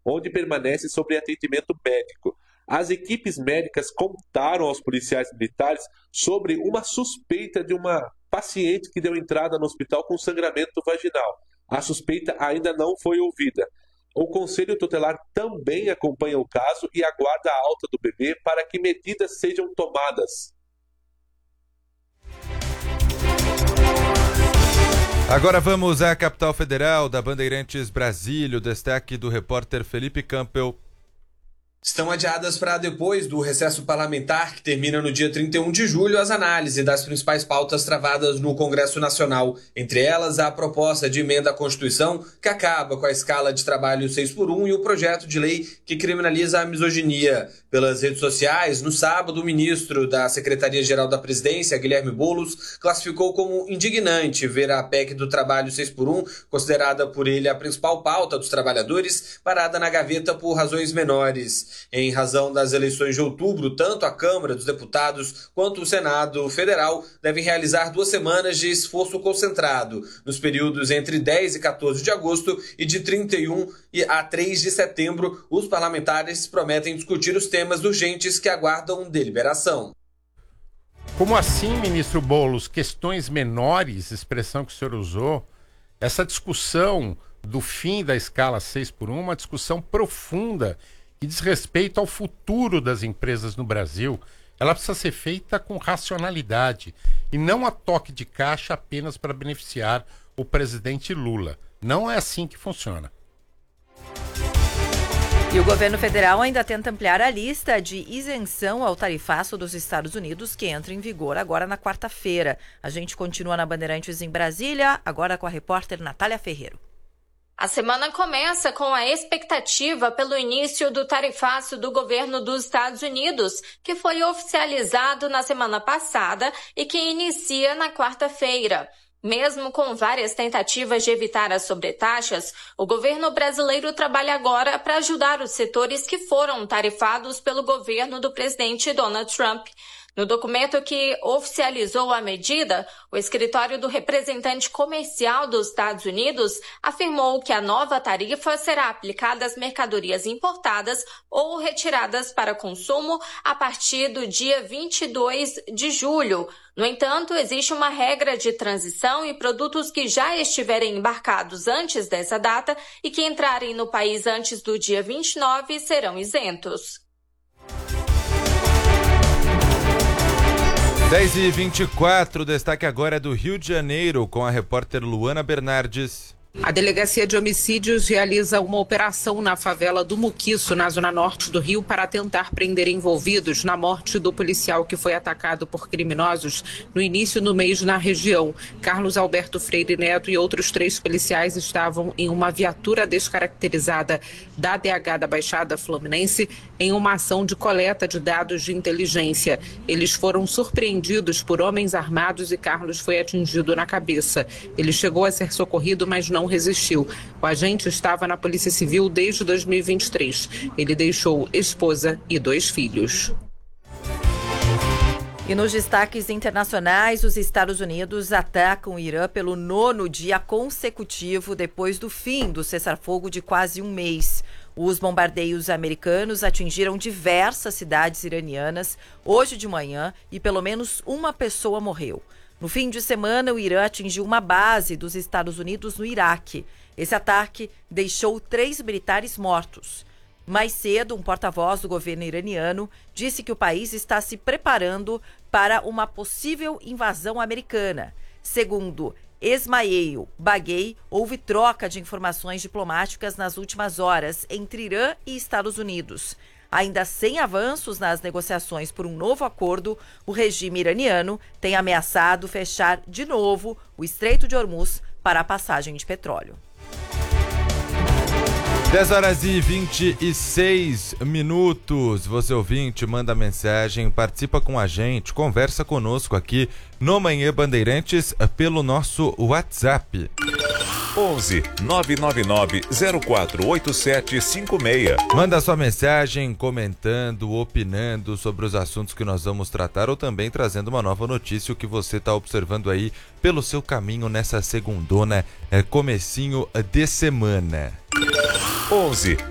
onde permanece sob atendimento médico. As equipes médicas contaram aos policiais militares sobre uma suspeita de uma paciente que deu entrada no hospital com sangramento vaginal. A suspeita ainda não foi ouvida. O Conselho Tutelar também acompanha o caso e aguarda a alta do bebê para que medidas sejam tomadas. Agora vamos à capital federal da Bandeirantes Brasília, o destaque do repórter Felipe Campbell. Estão adiadas para depois do recesso parlamentar, que termina no dia 31 de julho, as análises das principais pautas travadas no Congresso Nacional. Entre elas, a proposta de emenda à Constituição, que acaba com a escala de trabalho 6x1, e o projeto de lei que criminaliza a misoginia. Pelas redes sociais, no sábado, o ministro da Secretaria-Geral da Presidência, Guilherme Boulos, classificou como indignante ver a PEC do trabalho 6x1, considerada por ele a principal pauta dos trabalhadores, parada na gaveta por razões menores. Em razão das eleições de outubro, tanto a Câmara dos Deputados quanto o Senado Federal devem realizar 2 semanas de esforço concentrado, nos períodos entre 10 e 14 de agosto e de 31 a 3 de setembro. Os parlamentares prometem discutir os temas urgentes que aguardam deliberação. Como assim, ministro Boulos? Questões menores, expressão que o senhor usou? Essa discussão do fim da escala 6x1 é uma discussão profunda que diz respeito ao futuro das empresas no Brasil. Ela precisa ser feita com racionalidade e não a toque de caixa apenas para beneficiar o presidente Lula. Não é assim que funciona. E o governo federal ainda tenta ampliar a lista de isenção ao tarifaço dos Estados Unidos, que entra em vigor agora na quarta-feira. A gente continua na Bandeirantes em Brasília, agora com a repórter Natália Ferreiro. A semana começa com a expectativa pelo início do tarifaço do governo dos Estados Unidos, que foi oficializado na semana passada e que inicia na quarta-feira. Mesmo com várias tentativas de evitar as sobretaxas, o governo brasileiro trabalha agora para ajudar os setores que foram tarifados pelo governo do presidente Donald Trump. No documento que oficializou a medida, o escritório do representante comercial dos Estados Unidos afirmou que a nova tarifa será aplicada às mercadorias importadas ou retiradas para consumo a partir do dia 22 de julho. No entanto, existe uma regra de transição e produtos que já estiverem embarcados antes dessa data e que entrarem no país antes do dia 29 serão isentos. 10h24, o destaque agora é do Rio de Janeiro, com a repórter Luana Bernardes. A Delegacia de Homicídios realiza uma operação na favela do Muquiço, na zona norte do Rio, para tentar prender envolvidos na morte do policial que foi atacado por criminosos no início do mês na região. Carlos Alberto Freire Neto e outros 3 policiais estavam em uma viatura descaracterizada da DH da Baixada Fluminense em uma ação de coleta de dados de inteligência. Eles foram surpreendidos por homens armados e Carlos foi atingido na cabeça. Ele chegou a ser socorrido, mas não resistiu. O agente estava na Polícia Civil desde 2023. Ele deixou esposa e 2 filhos. E nos destaques internacionais, os Estados Unidos atacam o Irã pelo 9º dia consecutivo depois do fim do cessar-fogo de quase um mês. Os bombardeios americanos atingiram diversas cidades iranianas hoje de manhã e pelo menos uma pessoa morreu. No fim de semana, o Irã atingiu uma base dos Estados Unidos no Iraque. Esse ataque deixou 3 militares mortos. Mais cedo, um porta-voz do governo iraniano disse que o país está se preparando para uma possível invasão americana. Segundo Esmail Baghei, houve troca de informações diplomáticas nas últimas horas entre Irã e Estados Unidos. Ainda sem avanços nas negociações por um novo acordo, o regime iraniano tem ameaçado fechar de novo o Estreito de Hormuz para a passagem de petróleo. 10h26. Você ouvinte, manda mensagem, participa com a gente, conversa conosco aqui no Manhã Bandeirantes pelo nosso WhatsApp. 11 999 048756. Manda sua mensagem comentando, opinando sobre os assuntos que nós vamos tratar ou também trazendo uma nova notícia, o que você está observando aí pelo seu caminho nessa segundona, comecinho de semana. 11